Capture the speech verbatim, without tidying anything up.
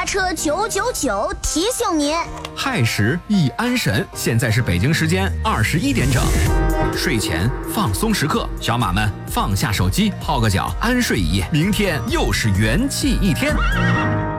搭车九九九提醒您， 亥时易安神，现在是北京时间二十一点整。睡前放松时刻，小马们放下手机，泡个脚，安睡一夜，明天又是元气一天。